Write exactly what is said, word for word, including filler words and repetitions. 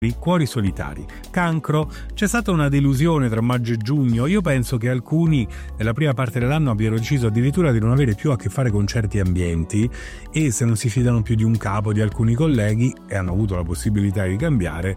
Cuori solitari, cancro. C'è stata una delusione tra maggio e giugno. Io penso che alcuni nella prima parte dell'anno abbiano deciso addirittura di non avere più a che fare con certi ambienti, e se non si fidano più di un capo, di alcuni colleghi, e hanno avuto la possibilità di cambiare,